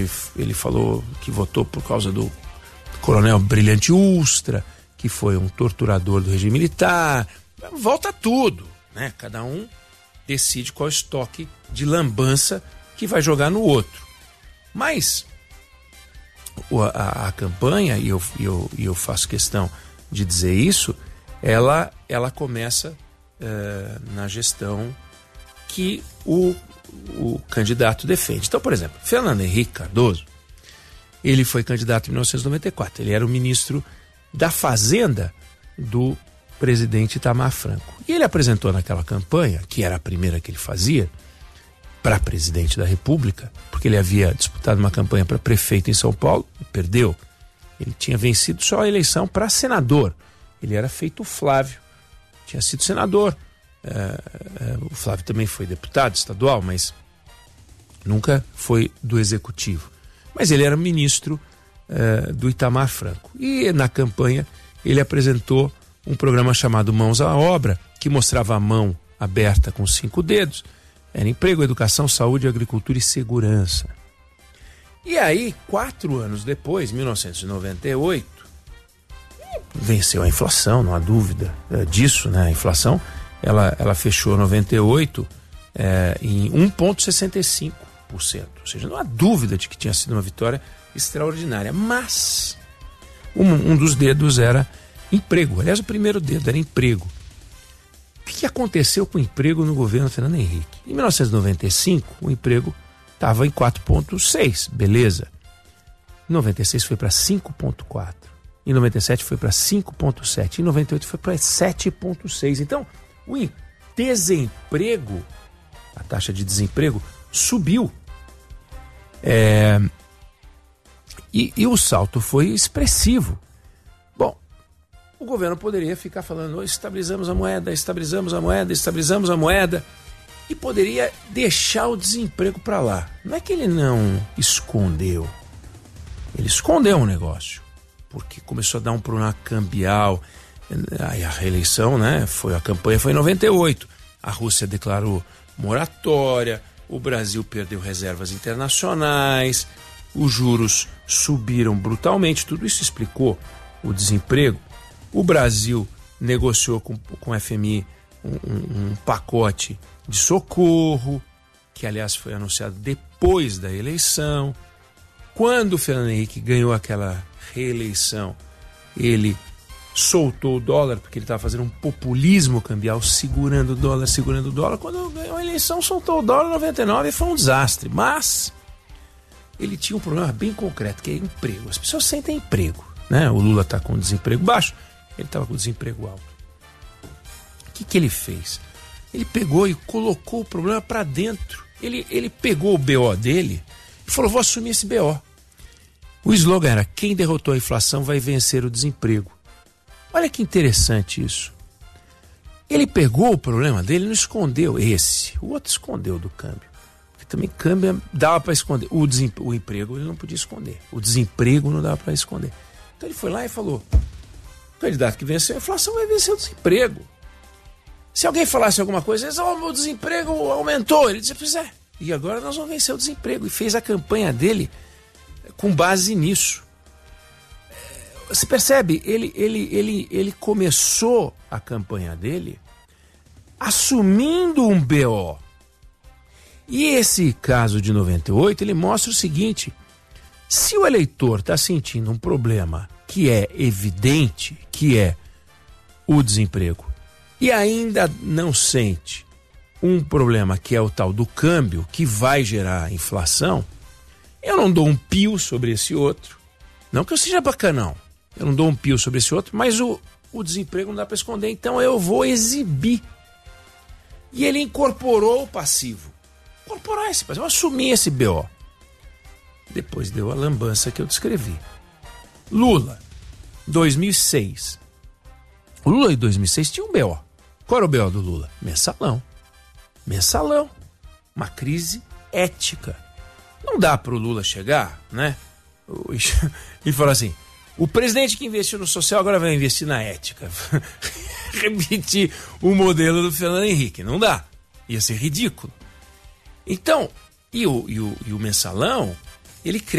ele falou que votou por causa do coronel Brilhante Ustra, que foi um torturador do regime militar. Volta tudo, né? Cada um decide qual estoque de lambança que vai jogar no outro. Mas a campanha, e eu faço questão de dizer isso, ela começa na gestão que o candidato defende. Então, por exemplo, Fernando Henrique Cardoso, ele foi candidato em 1994. Ele era o ministro da Fazenda do presidente Itamar Franco. E ele apresentou naquela campanha, que era a primeira que ele fazia, para presidente da República, porque ele havia disputado uma campanha para prefeito em São Paulo e perdeu. Ele tinha vencido só a eleição para senador. Ele era feito Flávio, tinha sido senador. O Flávio também foi deputado estadual, mas nunca foi do executivo. Mas ele era ministro do Itamar Franco. E na campanha ele apresentou um programa chamado Mãos à Obra, que mostrava a mão aberta com 5 dedos. Era emprego, educação, saúde, agricultura e segurança. E aí, 4 anos depois, 1998, venceu a inflação, não há dúvida disso, né? A inflação, ela fechou 98 em 1,65%. Ou seja, não há dúvida de que tinha sido uma vitória extraordinária. Mas um dos dedos era emprego. Aliás, o primeiro dedo era emprego. O que aconteceu com o emprego no governo Fernando Henrique? Em 1995, o emprego estava em 4,6, beleza. Em 96 foi para 5,4. Em 97 foi para 5,7. Em 98 foi para 7,6. Então, o desemprego, a taxa de desemprego, subiu. E o salto foi expressivo. Bom, o governo poderia ficar falando: estabilizamos a moeda, estabilizamos a moeda, estabilizamos a moeda, e poderia deixar o desemprego para lá. Não é que ele não escondeu. Ele escondeu um negócio, porque começou a dar um problema cambial. Aí a reeleição, né? A campanha foi em 98. A Rússia declarou moratória, o Brasil perdeu reservas internacionais, os juros subiram brutalmente. Tudo isso explicou o desemprego. O Brasil negociou com o FMI um pacote de socorro, que aliás foi anunciado depois da eleição. Quando o Fernando Henrique ganhou aquela reeleição, ele soltou o dólar, porque ele estava fazendo um populismo cambial, segurando o dólar. Quando ganhou a eleição, soltou o dólar em 99 e foi um desastre. Mas ele tinha um problema bem concreto, que é emprego. As pessoas sentem emprego, né? O Lula está com desemprego baixo, ele estava com desemprego alto. O que ele fez? Ele pegou e colocou o problema para dentro. Ele pegou o BO dele e falou: vou assumir esse BO. O slogan era: quem derrotou a inflação vai vencer o desemprego. Olha que interessante isso. Ele pegou o problema dele e não escondeu esse. O outro escondeu do câmbio. Porque também câmbio dava para esconder. O emprego ele não podia esconder. O desemprego não dava para esconder. Então ele foi lá e falou: o candidato que venceu a inflação vai vencer o desemprego. Se alguém falasse alguma coisa, eles: o desemprego aumentou. Ele disse: pois é, e agora nós vamos vencer o desemprego. E fez a campanha dele com base nisso. Você percebe? Ele começou a campanha dele assumindo um BO. E esse caso de 98, ele mostra o seguinte: se o eleitor está sentindo um problema que é evidente, que é o desemprego, e ainda não sente um problema que é o tal do câmbio, que vai gerar inflação, eu não dou um pio sobre esse outro. Não que eu seja bacanão. Eu não dou um pio sobre esse outro, mas o desemprego não dá para esconder, então eu vou exibir. E ele incorporou o passivo. Incorporar esse passivo, eu assumi esse BO. Depois deu a lambança que eu descrevi. Lula, 2006. O Lula em 2006 tinha um BO. Qual era o BO do Lula? Mensalão. Mensalão. Uma crise ética. Não dá para o Lula chegar, né? E falar assim: o presidente que investiu no social agora vai investir na ética. Repetir o modelo do Fernando Henrique. Não dá. Ia ser ridículo. Então, e o mensalão, ele